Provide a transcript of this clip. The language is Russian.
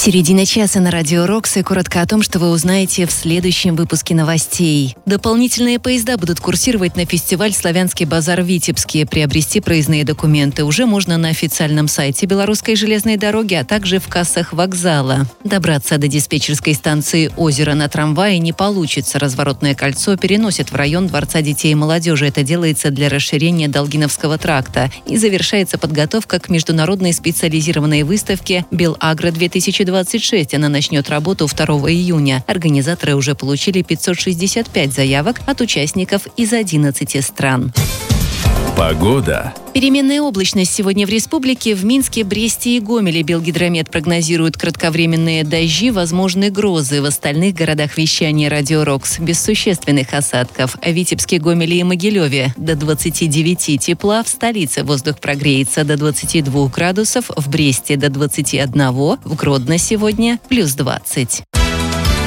Середина часа на Радио Рокс, и коротко о том, что вы узнаете в следующем выпуске новостей. Дополнительные поезда будут курсировать на фестиваль «Славянский базар» в Витебске. Приобрести проездные документы уже можно на официальном сайте Белорусской железной дороги, а также в кассах вокзала. Добраться до диспетчерской станции «Озеро» на трамвае не получится. Разворотное кольцо переносят в район Дворца детей и молодежи. Это делается для расширения Долгиновского тракта. И завершается подготовка к международной специализированной выставке «Белагро-2026». Она начнет работу 2 июня. Организаторы уже получили 565 заявок от участников из 11 стран. Погода. Переменная облачность сегодня в республике. В Минске, Бресте и Гомеле Белгидромет прогнозирует кратковременные дожди, возможны грозы. В остальных городах вещания Радио Рокс без существенных осадков. В Витебске, Гомеле и Могилеве до 29 тепла. В столице воздух прогреется до 22 градусов. В Бресте до 21. В Гродно сегодня плюс 20.